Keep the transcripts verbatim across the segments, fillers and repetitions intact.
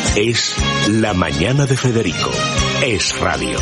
Es La Mañana de Federico. Es radio.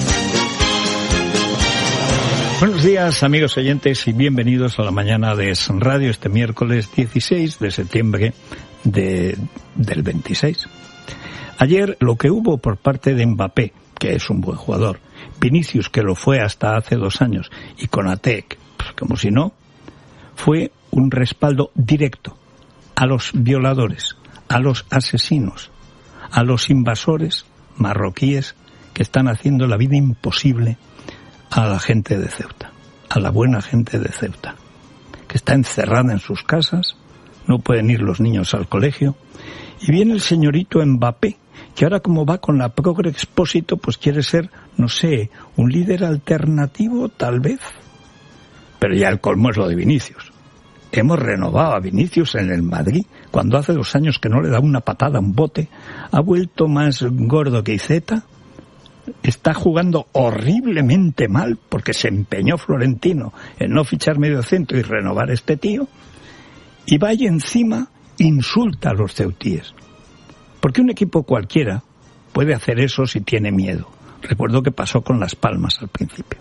Buenos días, amigos oyentes, y bienvenidos a La Mañana de Es Radio este miércoles dieciséis de septiembre de, del veintiséis. Ayer lo que hubo por parte de Mbappé, que es un buen jugador, Vinicius, que lo fue hasta hace dos años, y Konaté, pues como si no, fue un respaldo directo a los violadores, a los asesinos, a los invasores marroquíes que están haciendo la vida imposible a la gente de Ceuta, a la buena gente de Ceuta, que está encerrada en sus casas, no pueden ir los niños al colegio, y viene el señorito Mbappé, que ahora como va con la Progre Expósito, pues quiere ser, no sé, un líder alternativo, tal vez. Pero ya el colmo es lo de Vinicius. Hemos renovado a Vinicius en el Madrid, cuando hace dos años que no le da una patada a un bote, ha vuelto más gordo que Iceta, está jugando horriblemente mal, porque se empeñó Florentino en no fichar medio centro y renovar a este tío, y va y encima insulta a los ceutíes. Porque un equipo cualquiera puede hacer eso si tiene miedo. Recuerdo que pasó con Las Palmas al principio.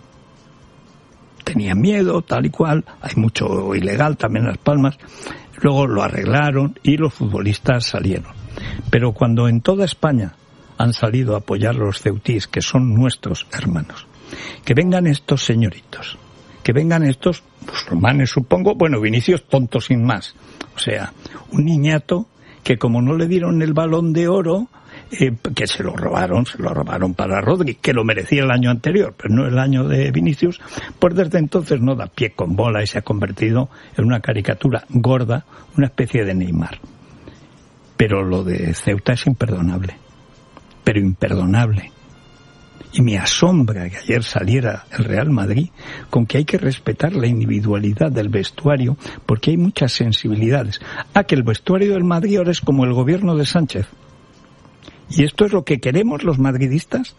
Tenía miedo, tal y cual, hay mucho ilegal también en Las Palmas, luego lo arreglaron y los futbolistas salieron. Pero cuando en toda España han salido a apoyar a los ceutíes, que son nuestros hermanos, que vengan estos señoritos, que vengan estos musulmanes, supongo, bueno, Vinicius tonto sin más, o sea, un niñato que como no le dieron el Balón de Oro, eh, que se lo robaron, se lo robaron para Rodri, que lo merecía el año anterior, pero no el año de Vinicius, pues desde entonces no da pie con bola y se ha convertido en una caricatura gorda, una especie de Neymar. Pero lo de Ceuta es imperdonable, pero imperdonable. Y me asombra que ayer saliera el Real Madrid con que hay que respetar la individualidad del vestuario porque hay muchas sensibilidades. Ah, que el vestuario del Madrid ahora es como el gobierno de Sánchez. ¿Y esto es lo que queremos los madridistas?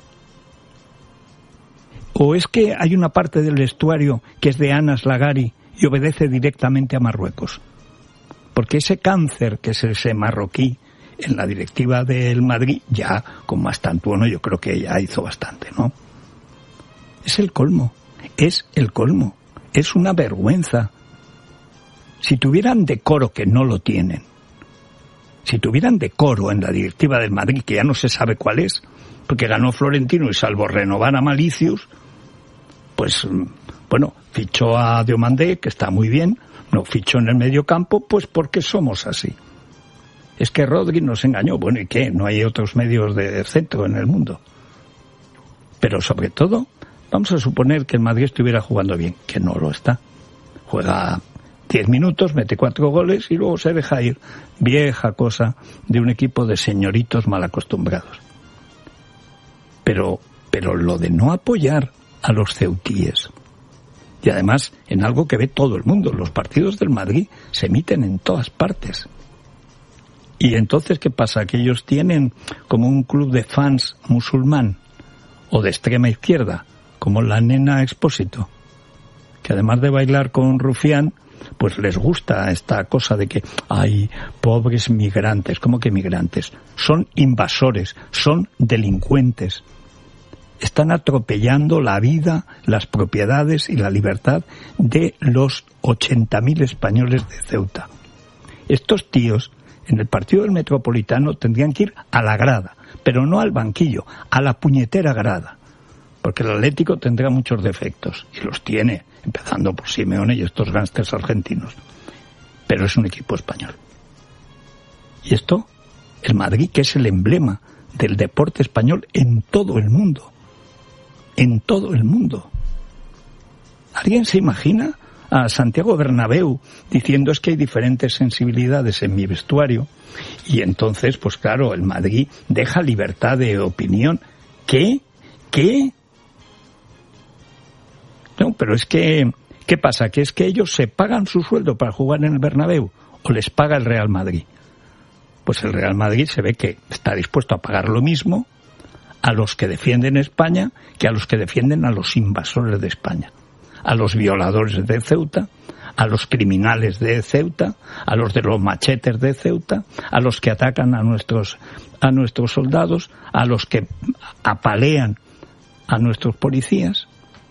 ¿O es que hay una parte del vestuario que es de Anas Lagari y obedece directamente a Marruecos? Porque ese cáncer que es ese marroquí en la directiva del Madrid, ya con Mastantuono yo creo que ya hizo bastante, ¿no? Es el colmo, es el colmo, es una vergüenza. Si tuvieran decoro, que no lo tienen, si tuvieran decoro en la directiva del Madrid, que ya no se sabe cuál es, porque ganó Florentino y salvo renovar a Malicius, pues, bueno, fichó a Diomandé, que está muy bien, no fichó en el medio campo, pues porque somos así. Es que Rodri nos engañó. Bueno, ¿y qué? No hay otros medios de centro en el mundo. Pero sobre todo, vamos a suponer que el Madrid estuviera jugando bien, que no lo está. Juega diez minutos, mete cuatro goles y luego se deja ir. Vieja cosa de un equipo de señoritos mal acostumbrados. Pero, pero lo de no apoyar a los ceutíes, y además en algo que ve todo el mundo, los partidos del Madrid se emiten en todas partes. Y entonces, ¿qué pasa? Que ellos tienen como un club de fans musulmán o de extrema izquierda, como la nena Expósito, que además de bailar con Rufián, pues les gusta esta cosa de que hay pobres migrantes. ¿Cómo que migrantes? Son invasores, son delincuentes. Están atropellando la vida, las propiedades y la libertad de los ochenta mil españoles de Ceuta. Estos tíos en el partido del Metropolitano tendrían que ir a la grada, pero no al banquillo, a la puñetera grada, porque el Atlético tendrá muchos defectos, y los tiene, empezando por Simeone y estos gángsters argentinos, pero es un equipo español. Y esto, el Madrid, que es el emblema del deporte español en todo el mundo, en todo el mundo. ¿Alguien se imagina a Santiago Bernabéu diciendo es que hay diferentes sensibilidades en mi vestuario? Y entonces, pues claro, el Madrid deja libertad de opinión. ¿Qué? ¿Qué? No, pero es que, ¿qué pasa? ¿Que es que ellos se pagan su sueldo para jugar en el Bernabéu o les paga el Real Madrid? Pues el Real Madrid se ve que está dispuesto a pagar lo mismo a los que defienden España que a los que defienden a los invasores de España, a los violadores de Ceuta, a los criminales de Ceuta, a los de los machetes de Ceuta, a los que atacan a nuestros a nuestros soldados, a los que apalean a nuestros policías.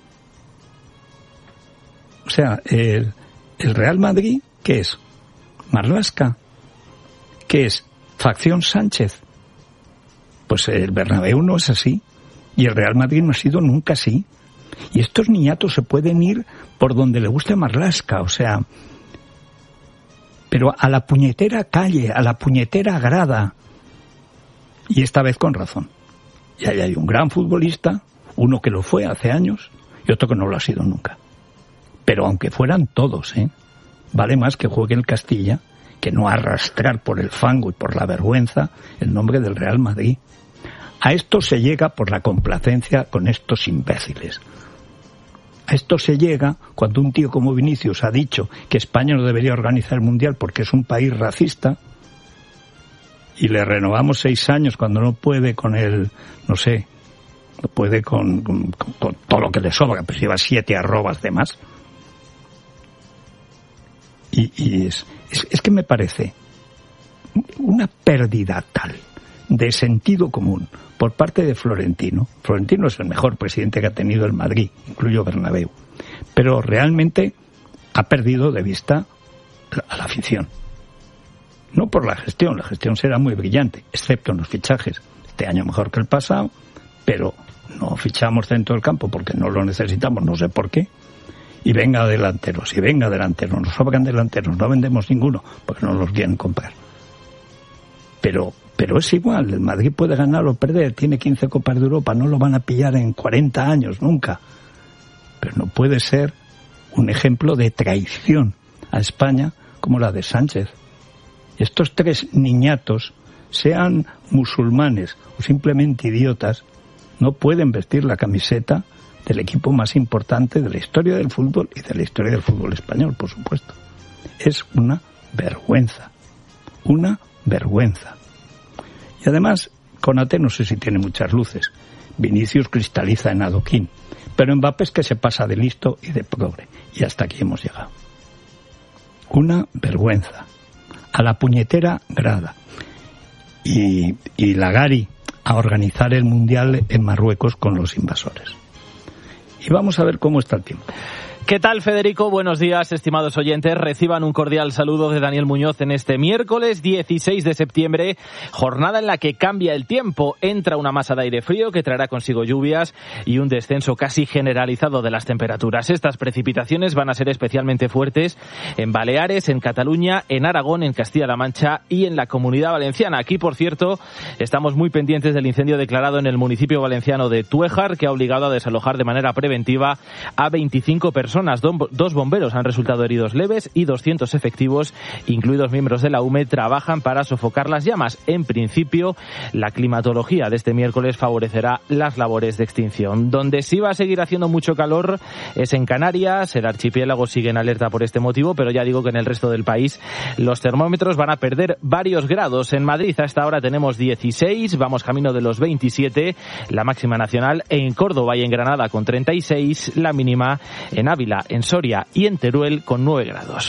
O sea, el, el Real Madrid, ¿qué es? Marlaska. ¿Qué es? Facción Sánchez. Pues el Bernabéu no es así. Y el Real Madrid no ha sido nunca así. Y estos niñatos se pueden ir por donde le guste Marlaska, o sea... Pero a la puñetera calle, a la puñetera grada. Y esta vez con razón. Y ahí hay un gran futbolista, uno que lo fue hace años y otro que no lo ha sido nunca. Pero aunque fueran todos, ¿eh? Vale más que juegue el Castilla que no arrastrar por el fango y por la vergüenza el nombre del Real Madrid. A esto se llega por la complacencia con estos imbéciles. A esto se llega cuando un tío como Vinicius ha dicho que España no debería organizar el Mundial porque es un país racista, y le renovamos seis años cuando no puede con el, no sé, no puede con, con, con todo lo que le sobra, pues lleva siete arrobas de más. Y, y es, es, es que me parece una pérdida tal de sentido común por parte de Florentino. Florentino es el mejor presidente que ha tenido el Madrid, incluyo Bernabéu, pero realmente ha perdido de vista a la afición. No por la gestión, la gestión será muy brillante, excepto en los fichajes. Este año mejor que el pasado, pero no fichamos dentro del campo porque no lo necesitamos, no sé por qué. Y venga delanteros, y venga delanteros, nos sobran delanteros, no vendemos ninguno porque no los quieren comprar. Pero, pero es igual, el Madrid puede ganar o perder, tiene quince Copas de Europa, no lo van a pillar en cuarenta años, nunca. Pero no puede ser un ejemplo de traición a España como la de Sánchez. Estos tres niñatos, sean musulmanes o simplemente idiotas, no pueden vestir la camiseta del equipo más importante de la historia del fútbol y de la historia del fútbol español, por supuesto. Es una vergüenza, una vergüenza. Y además, Konaté no sé si tiene muchas luces. Vinicius cristaliza en adoquín, pero Mbappé es que se pasa de listo y de progre. Y hasta aquí hemos llegado. Una vergüenza. A la puñetera grada. Y, y Lagari a organizar el Mundial en Marruecos con los invasores. Y vamos a ver cómo está el tiempo. ¿Qué tal, Federico? Buenos días, estimados oyentes. Reciban un cordial saludo de Daniel Muñoz en este miércoles dieciséis de septiembre, jornada en la que cambia el tiempo. Entra una masa de aire frío que traerá consigo lluvias y un descenso casi generalizado de las temperaturas. Estas precipitaciones van a ser especialmente fuertes en Baleares, en Cataluña, en Aragón, en Castilla-La Mancha y en la Comunidad Valenciana. Aquí, por cierto, estamos muy pendientes del incendio declarado en el municipio valenciano de Túejar, que ha obligado a desalojar de manera preventiva a veinticinco personas. Dos bomberos han resultado heridos leves y doscientos efectivos, incluidos miembros de la U M E, trabajan para sofocar las llamas. En principio, la climatología de este miércoles favorecerá las labores de extinción. Donde sí va a seguir haciendo mucho calor es en Canarias. El archipiélago sigue en alerta por este motivo, pero ya digo que en el resto del país los termómetros van a perder varios grados. En Madrid a esta hora tenemos dieciséis, vamos camino de los veintisiete, la máxima nacional. En Córdoba y en Granada con treinta y seis, la mínima en Ávila, en Soria y en Teruel con nueve grados.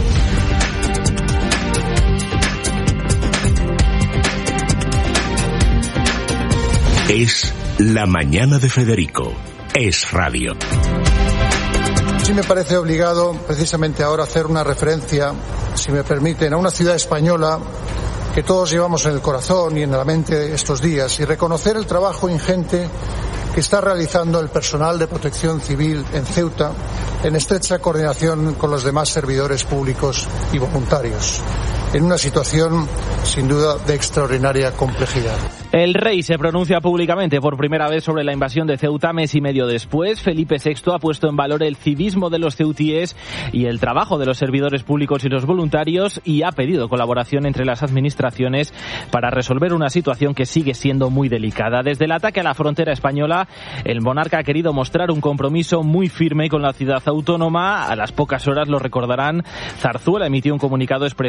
Es la mañana de Federico. Es radio. Sí me parece obligado precisamente ahora hacer una referencia, si me permiten, a una ciudad española que todos llevamos en el corazón y en la mente estos días, y reconocer el trabajo ingente que está realizando el personal de protección civil en Ceuta en estrecha coordinación con los demás servidores públicos y voluntarios, en una situación sin duda de extraordinaria complejidad. El rey se pronuncia públicamente por primera vez sobre la invasión de Ceuta mes y medio después. Felipe sexto ha puesto en valor el civismo de los ceutíes y el trabajo de los servidores públicos y los voluntarios, y ha pedido colaboración entre las administraciones para resolver una situación que sigue siendo muy delicada. Desde el ataque a la frontera española, el monarca ha querido mostrar un compromiso muy firme con la ciudad autónoma. A las pocas horas, lo recordarán, Zarzuela emitió un comunicado expresando la indignación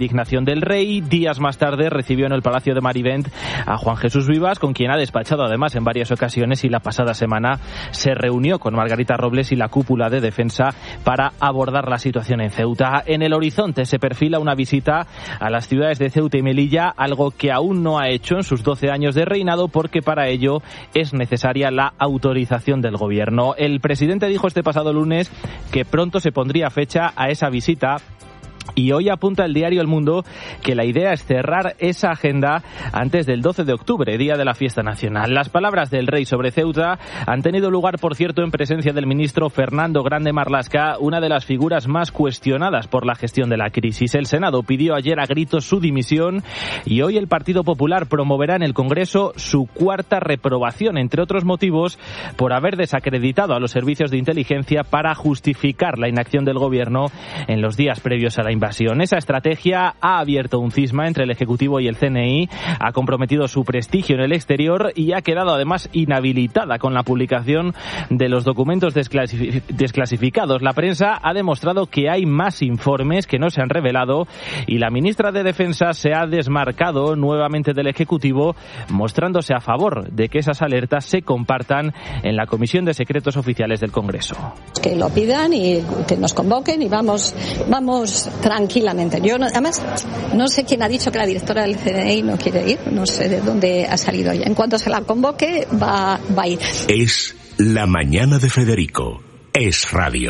designación del rey. Días más tarde recibió en el Palacio de Marivent a Juan Jesús Vivas, con quien ha despachado además en varias ocasiones, y la pasada semana se reunió con Margarita Robles y la cúpula de defensa para abordar la situación en Ceuta. En el horizonte se perfila una visita a las ciudades de Ceuta y Melilla, algo que aún no ha hecho en sus doce años de reinado, porque para ello es necesaria la autorización del gobierno. El presidente dijo este pasado lunes que pronto se pondría fecha a esa visita, y hoy apunta el diario El Mundo que la idea es cerrar esa agenda antes del doce de octubre, día de la fiesta nacional. Las palabras del rey sobre Ceuta han tenido lugar, por cierto, en presencia del ministro Fernando Grande Marlaska, una de las figuras más cuestionadas por la gestión de la crisis. El Senado pidió ayer a gritos su dimisión, y hoy el Partido Popular promoverá en el Congreso su cuarta reprobación, entre otros motivos, por haber desacreditado a los servicios de inteligencia para justificar la inacción del gobierno en los días previos a la invasión. Esa estrategia ha abierto un cisma entre el Ejecutivo y el C N I, ha comprometido su prestigio en el exterior y ha quedado además inhabilitada con la publicación de los documentos desclasif- desclasificados. La prensa ha demostrado que hay más informes que no se han revelado, y la ministra de Defensa se ha desmarcado nuevamente del Ejecutivo, mostrándose a favor de que esas alertas se compartan en la Comisión de Secretos Oficiales del Congreso. Que lo pidan y que nos convoquen y vamos, vamos tranquilamente. Yo, no, además, no sé quién ha dicho que la directora del C N I no quiere ir, no sé de dónde ha salido ella. En cuanto se la convoque, va, va a ir. Es La Mañana de Federico. Es Radio.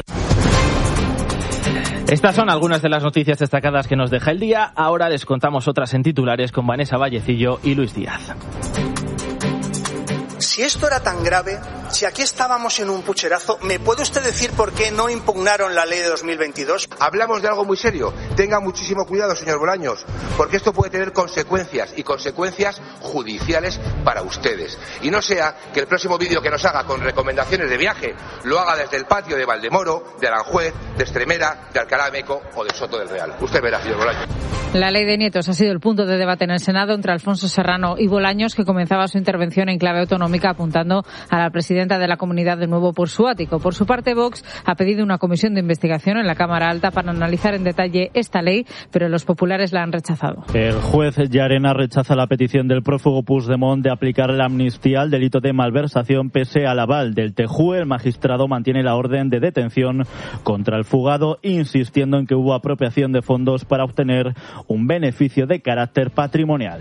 Estas son algunas de las noticias destacadas que nos deja el día. Ahora les contamos otras en titulares con Vanessa Vallecillo y Luis Díaz. Si esto era tan grave, si aquí estábamos en un pucherazo, ¿me puede usted decir por qué no impugnaron la ley de dos mil veintidós? Hablamos de algo muy serio. Tenga muchísimo cuidado, señor Bolaños, porque esto puede tener consecuencias, y consecuencias judiciales para ustedes. Y no sea que el próximo vídeo que nos haga con recomendaciones de viaje lo haga desde el patio de Valdemoro, de Aranjuez, de Extremera, de Alcalá de Meco o de Soto del Real. Usted verá, señor Bolaños. La ley de nietos ha sido el punto de debate en el Senado entre Alfonso Serrano y Bolaños, que comenzaba su intervención en clave autonómica apuntando a la presidenta de la Comunidad de Nuevo Pursu Ático. Por su parte, Vox ha pedido una comisión de investigación en la Cámara Alta para analizar en detalle esta ley, pero los populares la han rechazado. El juez Llarena rechaza la petición del prófugo Puigdemont de aplicar la amnistía al delito de malversación pese al aval del T J U E. El magistrado mantiene la orden de detención contra el fugado, insistiendo en que hubo apropiación de fondos para obtener un beneficio de carácter patrimonial.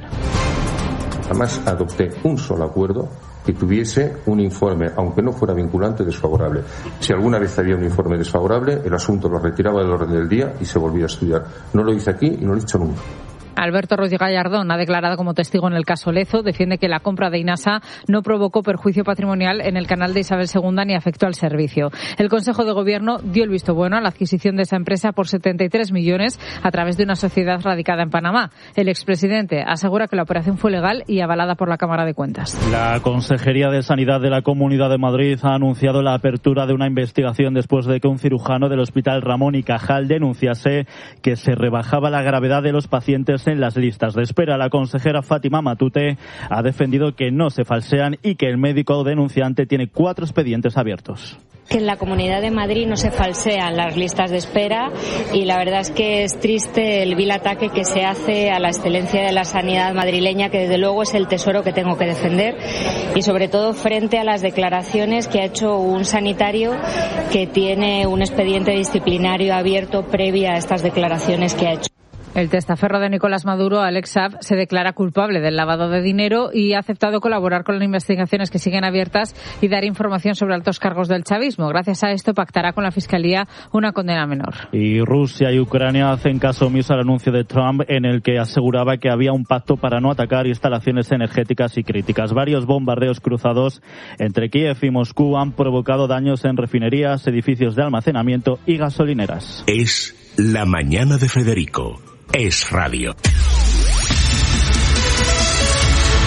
Jamás adopté un solo acuerdo que tuviese un informe, aunque no fuera vinculante, desfavorable. Si alguna vez había un informe desfavorable, el asunto lo retiraba del orden del día y se volvía a estudiar. No lo hice aquí y no lo he hecho nunca. Alberto Ruiz Gallardón ha declarado como testigo en el caso Lezo. Defiende que la compra de Inasa no provocó perjuicio patrimonial en el canal de Isabel segunda ni afectó al servicio. El Consejo de Gobierno dio el visto bueno a la adquisición de esa empresa por setenta y tres millones a través de una sociedad radicada en Panamá. El expresidente asegura que la operación fue legal y avalada por la Cámara de Cuentas. La Consejería de Sanidad de la Comunidad de Madrid ha anunciado la apertura de una investigación después de que un cirujano del Hospital Ramón y Cajal denunciase que se rebajaba la gravedad de los pacientes en las listas de espera. La consejera Fátima Matute ha defendido que no se falsean y que el médico denunciante tiene cuatro expedientes abiertos. Que en la Comunidad de Madrid no se falsean las listas de espera, y la verdad es que es triste el vil ataque que se hace a la excelencia de la sanidad madrileña, que desde luego es el tesoro que tengo que defender, y sobre todo frente a las declaraciones que ha hecho un sanitario que tiene un expediente disciplinario abierto previa a estas declaraciones que ha hecho. El testaferro de Nicolás Maduro, Alex Saab, se declara culpable del lavado de dinero y ha aceptado colaborar con las investigaciones que siguen abiertas y dar información sobre altos cargos del chavismo. Gracias a esto pactará con la Fiscalía una condena menor. Y Rusia y Ucrania hacen caso omiso al anuncio de Trump en el que aseguraba que había un pacto para no atacar instalaciones energéticas y críticas. Varios bombardeos cruzados entre Kiev y Moscú han provocado daños en refinerías, edificios de almacenamiento y gasolineras. Es La Mañana de Federico. Es Radio. Y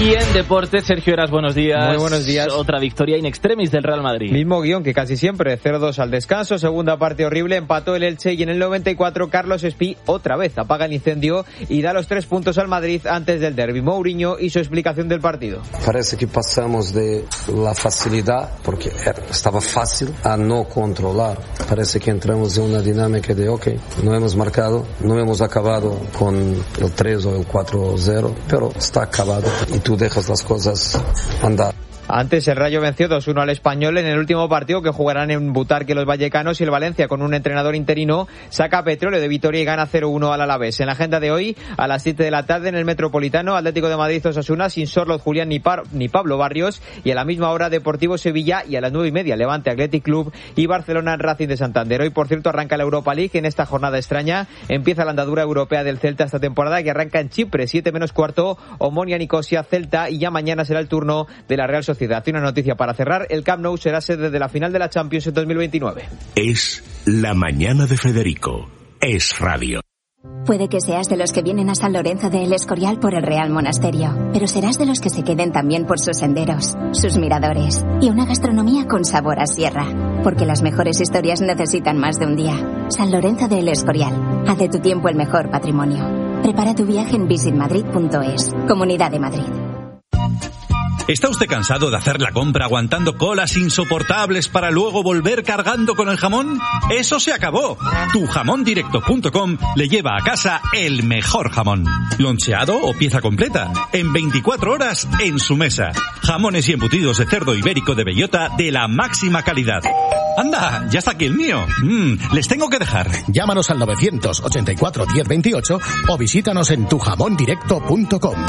Y en deporte, Sergio Heras, buenos días. Muy buenos días. Otra victoria in extremis del Real Madrid. Mismo guión que casi siempre, cero dos al descanso, segunda parte horrible, empató el Elche y en el noventa y cuatro Carlos Espí otra vez apaga el incendio y da los tres puntos al Madrid antes del derbi. Mourinho y su explicación del partido. Parece que pasamos de la facilidad, porque estaba fácil, a no controlar. Parece que entramos en una dinámica de ok, no hemos marcado, no hemos acabado con el tres o el cuatro cero, pero está acabado y tú dejas las cosas andar. Antes el Rayo venció dos uno al Español en el último partido que jugarán en Butarque los vallecanos, y el Valencia, con un entrenador interino, saca petróleo de Vitoria y gana cero uno al Alavés. En la agenda de hoy, a las siete de la tarde en el Metropolitano, Atlético de Madrid Osasuna sin Sorloz, Julián ni, Par- ni Pablo Barrios, y a la misma hora Deportivo Sevilla, y a las nueve y media Levante Athletic Club y Barcelona Racing de Santander. Hoy, por cierto, arranca la Europa League. En esta jornada extraña empieza la andadura europea del Celta esta temporada, que arranca en Chipre, siete menos cuarto, Omonia Nicosia Celta, y ya mañana será el turno de la Real Sociedad. Y una noticia para cerrar: el Camp Nou será sede de la final de la Champions en dos mil veintinueve. Es La Mañana de Federico. Es radio. Puede que seas de los que vienen a San Lorenzo de El Escorial por el Real Monasterio, pero serás de los que se queden también por sus senderos, sus miradores y una gastronomía con sabor a sierra. Porque las mejores historias necesitan más de un día. San Lorenzo de El Escorial. Haz de tu tiempo el mejor patrimonio. Prepara tu viaje en visit madrid punto es. Comunidad de Madrid. ¿Está usted cansado de hacer la compra aguantando colas insoportables para luego volver cargando con el jamón? ¡Eso se acabó! tu jamón directo punto com le lleva a casa el mejor jamón. Loncheado o pieza completa, en veinticuatro horas en su mesa. Jamones y embutidos de cerdo ibérico de bellota de la máxima calidad. ¡Anda! ¡Ya está aquí el mío! Mm, les tengo que dejar. Llámanos al novecientos ochenta y cuatro diez veintiocho o visítanos en tu jamón directo punto com.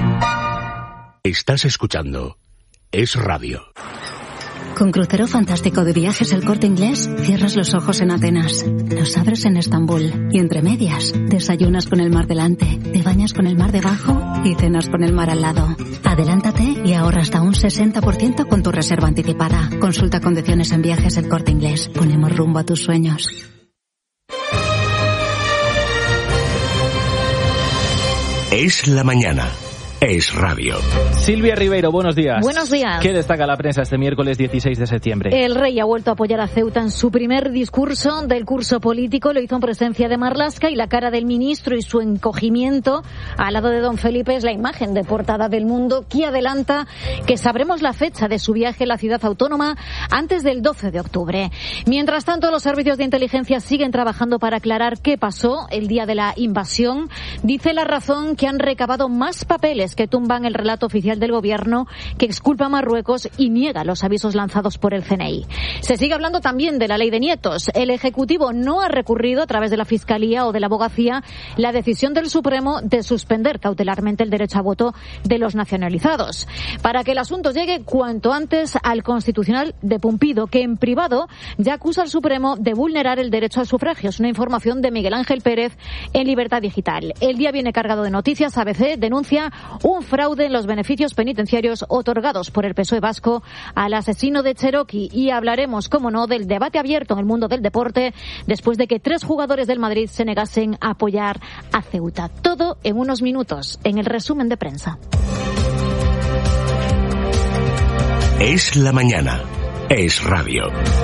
Estás escuchando Es Radio. Con crucero fantástico de Viajes El Corte Inglés, cierras los ojos en Atenas, los abres en Estambul y entre medias desayunas con el mar delante, te bañas con el mar debajo y cenas con el mar al lado. Adelántate y ahorra hasta un sesenta por ciento con tu reserva anticipada. Consulta condiciones en Viajes El Corte Inglés. Ponemos rumbo a tus sueños. Es la mañana. Es radio. Silvia Ribeiro, buenos días. Buenos días. ¿Qué destaca la prensa este miércoles dieciséis de septiembre? El rey ha vuelto a apoyar a Ceuta en su primer discurso del curso político. Lo hizo en presencia de Marlaska y la cara del ministro y su encogimiento al lado de don Felipe es la imagen de portada del Mundo, que adelanta que sabremos la fecha de su viaje a la ciudad autónoma antes del doce de octubre. Mientras tanto, los servicios de inteligencia siguen trabajando para aclarar qué pasó el día de la invasión. Dice La Razón que han recabado más papeles que tumban el relato oficial del gobierno, que exculpa a Marruecos y niega los avisos lanzados por el C N I. Se sigue hablando también de la ley de nietos. El Ejecutivo no ha recurrido a través de la Fiscalía o de la Abogacía la decisión del Supremo de suspender cautelarmente el derecho a voto de los nacionalizados, para que el asunto llegue cuanto antes al Constitucional de Pumpido, que en privado ya acusa al Supremo de vulnerar el derecho al sufragio. Es una información de Miguel Ángel Pérez en Libertad Digital. El día viene cargado de noticias. A B C denuncia un fraude en los beneficios penitenciarios otorgados por el P S O E vasco al asesino de Cherokee, y hablaremos, como no, del debate abierto en el mundo del deporte después de que tres jugadores del Madrid se negasen a apoyar a Ceuta. Todo en unos minutos, en el resumen de prensa. Es la mañana. Es radio.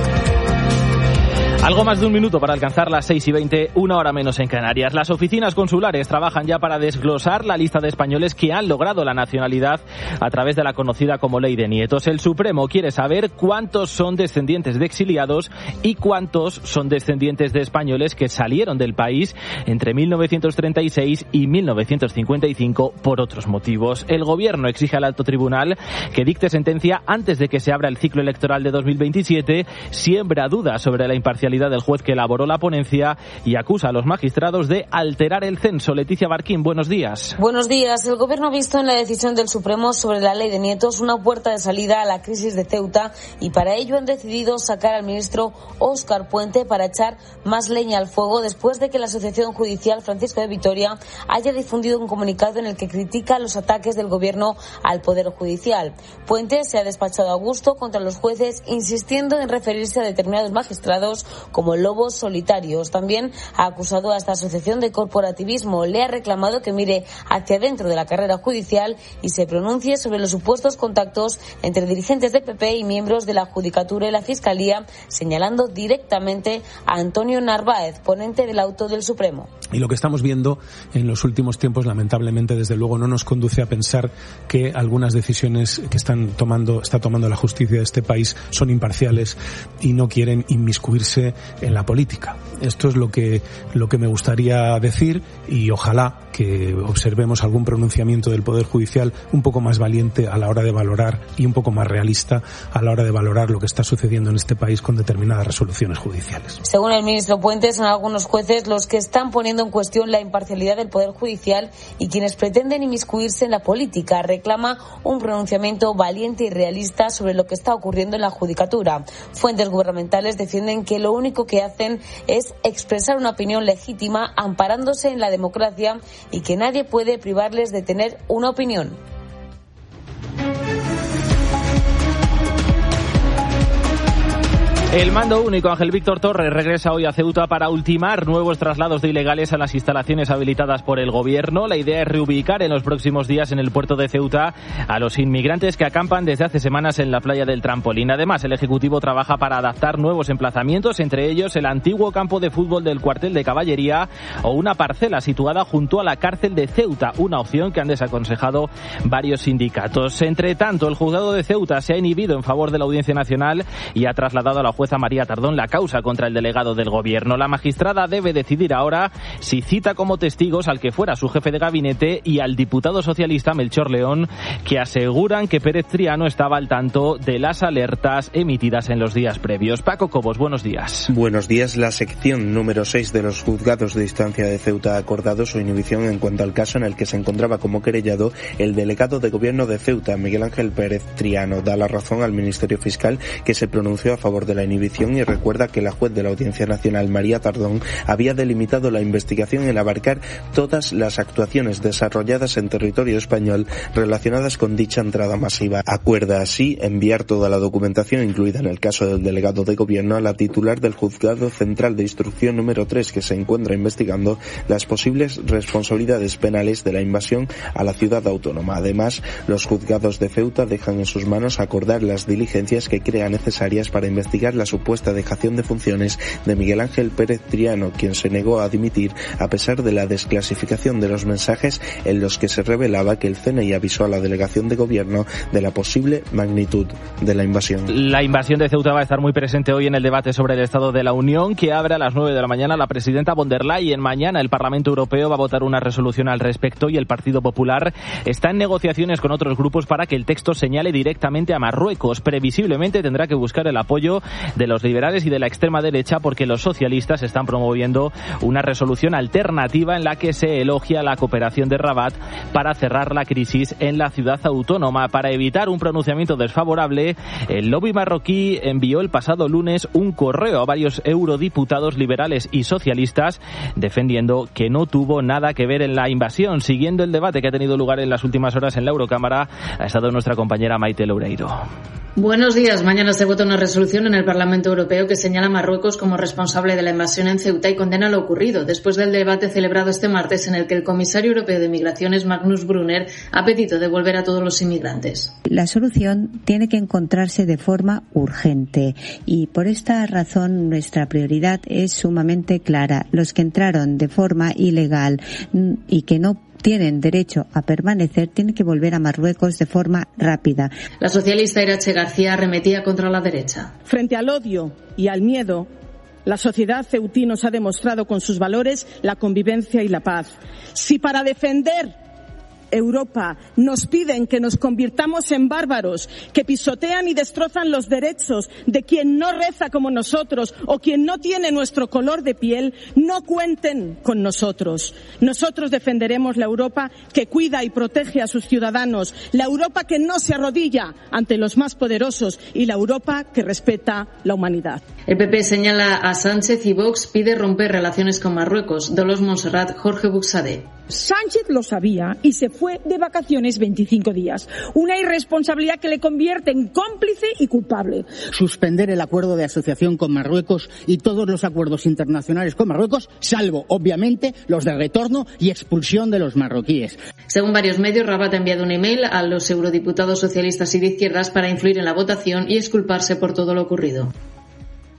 Algo más de un minuto para alcanzar las seis y veinte, una hora menos en Canarias. Las oficinas consulares trabajan ya para desglosar la lista de españoles que han logrado la nacionalidad a través de la conocida como Ley de Nietos. El Supremo quiere saber cuántos son descendientes de exiliados y cuántos son descendientes de españoles que salieron del país entre mil novecientos treinta y seis y mil novecientos cincuenta y cinco por otros motivos. El Gobierno exige al Alto Tribunal que dicte sentencia antes de que se abra el ciclo electoral de dos mil veintisiete, siembra dudas sobre la imparcialidad del juez que elaboró la ponencia y acusa a los magistrados de alterar el censo. Leticia Barquín, buenos días. Buenos días. El Gobierno ha visto en la decisión del Supremo sobre la Ley de Nietos una puerta de salida a la crisis de Ceuta, y para ello han decidido sacar al ministro Óscar Puente para echar más leña al fuego después de que la Asociación Judicial Francisco de Vitoria haya difundido un comunicado en el que critica los ataques del Gobierno al Poder Judicial. Puente se ha despachado a gusto contra los jueces, insistiendo en referirse a determinados magistrados como lobos solitarios. También ha acusado a esta asociación de corporativismo. Le ha reclamado que mire hacia dentro de la carrera judicial y se pronuncie sobre los supuestos contactos entre dirigentes del P P y miembros de la Judicatura y la Fiscalía, señalando directamente a Antonio Narváez, ponente del auto del Supremo. Y lo que estamos viendo en los últimos tiempos, lamentablemente, desde luego, no nos conduce a pensar que algunas decisiones que están tomando, está tomando la justicia de este país son imparciales y no quieren inmiscuirse en la política. Esto es lo que, lo que me gustaría decir, y ojalá que observemos algún pronunciamiento del Poder Judicial un poco más valiente a la hora de valorar y un poco más realista a la hora de valorar lo que está sucediendo en este país con determinadas resoluciones judiciales. Según el ministro Puentes, son algunos jueces los que están poniendo en cuestión la imparcialidad del Poder Judicial y quienes pretenden inmiscuirse en la política. Reclama un pronunciamiento valiente y realista sobre lo que está ocurriendo en la Judicatura. Fuentes gubernamentales defienden que lo único que hacen es expresar una opinión legítima amparándose en la democracia y que nadie puede privarles de tener una opinión. El mando único Ángel Víctor Torres regresa hoy a Ceuta para ultimar nuevos traslados de ilegales a las instalaciones habilitadas por el gobierno. La idea es reubicar en los próximos días en el puerto de Ceuta a los inmigrantes que acampan desde hace semanas en la playa del Trampolín. Además, el Ejecutivo trabaja para adaptar nuevos emplazamientos, entre ellos el antiguo campo de fútbol del cuartel de caballería o una parcela situada junto a la cárcel de Ceuta, una opción que han desaconsejado varios sindicatos. Entre tanto, el juzgado de Ceuta se ha inhibido en favor de la Audiencia Nacional y ha trasladado a la jueza María Tardón la causa contra el delegado del gobierno. La magistrada debe decidir ahora si cita como testigos al que fuera su jefe de gabinete y al diputado socialista Melchor León, que aseguran que Pérez Triano estaba al tanto de las alertas emitidas en los días previos. Paco Cobos, buenos días. Buenos días. La sección número seis de los juzgados de instancia de Ceuta ha acordado su inhibición en cuanto al caso en el que se encontraba como querellado el delegado de gobierno de Ceuta, Miguel Ángel Pérez Triano. Da la razón al Ministerio Fiscal, que se pronunció a favor de la inhibición y recuerda que la juez de la Audiencia Nacional, María Tardón, había delimitado la investigación en abarcar todas las actuaciones desarrolladas en territorio español relacionadas con dicha entrada masiva. Acuerda así enviar toda la documentación incluida en el caso del delegado de gobierno a la titular del Juzgado Central de Instrucción número tres, que se encuentra investigando las posibles responsabilidades penales de la invasión a la ciudad autónoma. Además, los juzgados de Ceuta dejan en sus manos acordar las diligencias que crea necesarias para investigar la supuesta dejación de funciones de Miguel Ángel Pérez Triano, quien se negó a dimitir a pesar de la desclasificación de los mensajes en los que se revelaba que el C N I avisó a la delegación de gobierno de la posible magnitud de la invasión. La invasión de Ceuta va a estar muy presente hoy en el debate sobre el Estado de la Unión, que abre a las nueve de la mañana la presidenta von der Leyen. Mañana el Parlamento Europeo va a votar una resolución al respecto y el Partido Popular está en negociaciones con otros grupos para que el texto señale directamente a Marruecos. Previsiblemente tendrá que buscar el apoyo de los liberales y de la extrema derecha, porque los socialistas están promoviendo una resolución alternativa en la que se elogia la cooperación de Rabat para cerrar la crisis en la ciudad autónoma. Para evitar un pronunciamiento desfavorable, el lobby marroquí envió el pasado lunes un correo a varios eurodiputados liberales y socialistas defendiendo que no tuvo nada que ver en la invasión. Siguiendo el debate que ha tenido lugar en las últimas horas en la Eurocámara, ha estado nuestra compañera Maite Loureiro. Buenos días. Mañana se vota una resolución en el Parlamento Europeo que señala a Marruecos como responsable de la invasión en Ceuta y condena lo ocurrido, después del debate celebrado este martes en el que el comisario europeo de Migraciones, Magnus Brunner, ha pedido devolver a todos los inmigrantes. La solución tiene que encontrarse de forma urgente y por esta razón nuestra prioridad es sumamente clara. Los que entraron de forma ilegal y que no tienen derecho a permanecer, tienen que volver a Marruecos de forma rápida. La socialista Irache García arremetía contra la derecha. Frente al odio y al miedo, la sociedad ceutí nos ha demostrado con sus valores la convivencia y la paz. Si para defender Europa nos piden que nos convirtamos en bárbaros, que pisotean y destrozan los derechos de quien no reza como nosotros o quien no tiene nuestro color de piel, no cuenten con nosotros. Nosotros defenderemos la Europa que cuida y protege a sus ciudadanos, la Europa que no se arrodilla ante los más poderosos y la Europa que respeta la humanidad. El P P señala a Sánchez y Vox pide romper relaciones con Marruecos. Dolors Montserrat, Jorge Buxadé. Sánchez lo sabía y se fue de vacaciones veinticinco días. Una irresponsabilidad que le convierte en cómplice y culpable. Suspender el acuerdo de asociación con Marruecos y todos los acuerdos internacionales con Marruecos, salvo, obviamente, los de retorno y expulsión de los marroquíes. Según varios medios, Rabat ha enviado un email a los eurodiputados socialistas y de izquierdas para influir en la votación y exculparse por todo lo ocurrido.